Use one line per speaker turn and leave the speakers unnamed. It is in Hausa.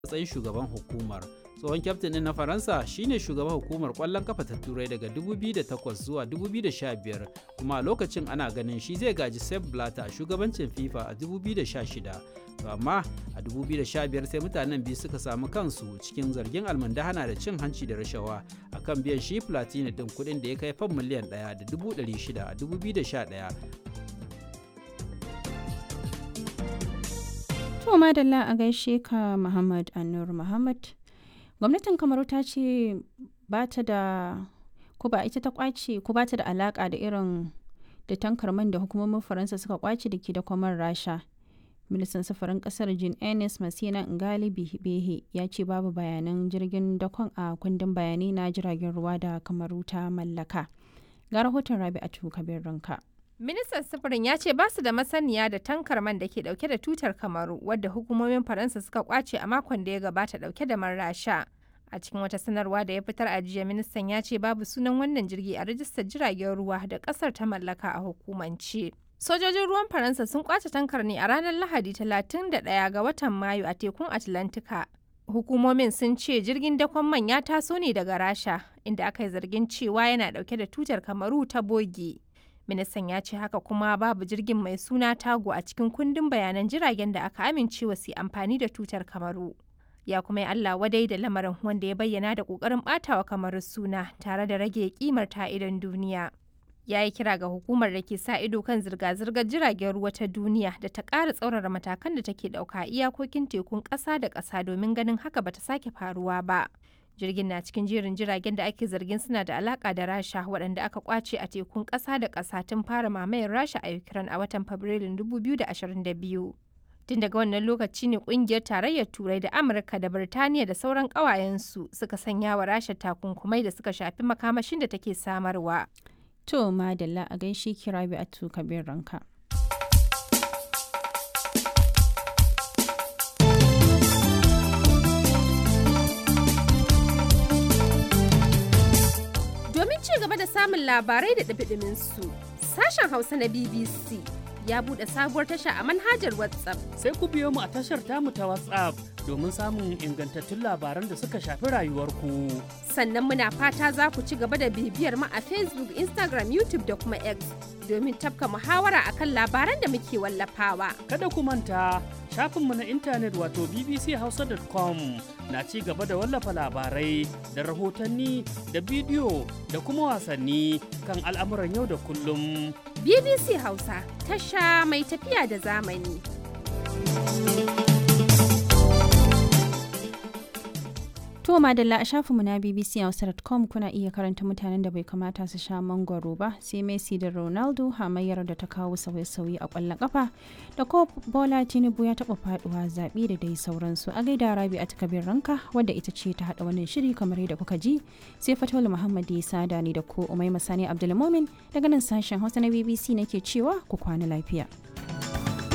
matsayin shugaban hukumar. Tsohon kyaftin ɗin na Faransa shine shugaban hukumar ƙwallon kafa ta Turai daga 2008 zuwa 2015, kuma a lokacin ana ganin shi zai gaji Sepp Blatter a shugabancin FIFA a 2016. Amma a 2015 sai mutanen biyu suka samu kansu cikin zargin almundahana da cin hanci da rashawa akan biyan shi Platini ɗin kuɗin da ya kai fam miliyan 1.600 a 2011.
To madalla a gaishe ka Muhammad Anur Muhammad. Gwamnatin Kamaru ta ce ba ta da ko ba ita ta kwace ko ba ta da alaka da irin da tankar man da hukumomin Faransa suka kwace da ke da kwamar Rasha. Ministan safarin kasar Jean Ernest Masina Ngali Behe ya ce babu bayanan jirgin dakon a kundin bayanai na jiragen ruwa da Kamaru ta mallaka. Ga rahoton Rabi'atu Kabir Ranka.
Ministan sufurin ya ce ba su da masaniya da tankar man da ke dauke da tutar Kamaru wadda hukumomin Faransa suka kwace a makon da ya gabata dauke da man Rasha. A cikin wata sanarwa da ya fitar a jiya, ministan ya ce babu sunan wannan jirgi a rajistar jiragen ruwa da kasar ta mallaka a hukumance. Sojojin ruwan Faransa sun kwace tankar ne a ranar Lahadi 31 ga watan Mayu a tekun Atlantika. Hukumomin sun ce jirgin dakon man ya taso ne daga Rasha, inda aka yi zargin cewa yana dauke da tutar Kamaru ta bogi. Ministan ya ce haka kuma babu jirgin mai suna Tago a cikin kundin bayanan jiragen da aka amincewa su amfani da tutar Kamaru. Ya kuma yi Allah wadai da lamarin, wanda ya bayyana da ƙoƙarin ɓatawa Kamaru suna tare da rage kimar ta idon duniya. Ya yi kira ga hukumar da ke sa ido kan zirga-zirgar jiragen ruwa ta duniya da ta ƙara tsaurara matakan da take ɗauka iyakokin tekun ƙasa da ƙasa domin ganin haka bata sake faruwa ba. Jirgin na cikin jerin jiragen da ake zargin suna da alaka da Rasha waɗanda aka kwace a tekun ƙasa da ƙasa tun fara mamayar Rasha a Ukraine a watan Fabrilun 2022. Tun daga wannan lokaci ne ƙungiyar tarayyar Turai da Amurka da Birtaniya da sauran ƙawayensu suka sanya wa Rasha takunkumai da suka shafi makamashin da take samarwa.
To madalla a gaishe ki Rabi'atu Kabir Ranka.
Ci gaba da samun labarai da ɗumi su, sashen Hausa na BBC ya buɗe sabuwar tasha a manhajar WhatsApp.
Sai ku biyo mu a tashar tamu ta WhatsApp domin samun ingantattun labaran da suka shafi rayuwarku.
Sannan muna fata za ku ci gaba da bibiyar mu a Facebook, Instagram, YouTube da kuma X domin tafka muhawara akan labaran da muke wallafawa.
Kada ku manta, shafinmu na intanet wato bbchausa.com na ci gaba da wallafa labarai da rahotanni da bidiyo da kuma wasanni kan al'amuran yau da kullum.
BBC Hausa, tasha mai tafiya da zamani.
To madalla a shafinmu na bbchausa.com kuna iya karanta mutanen da bai kamata su sha mangwaro ba, sai Messi da Ronaldo hamayyar da ta kawo sauye-sauye a ƙwallon ƙafa, da ko Bola Tinubu ya taɓa faɗuwa zaɓe da dai sauransu. A gaida Rabi'atu Kabir Ranka wadda ita ce ta haɗa wannan shiri kamar yadda kuka ji, sai Fatawul Muhammad ya sada ni da ko Umaima Sani Abdulmumin daga nan sashen Hausa na BBC nake cewa ku kwana lafiya.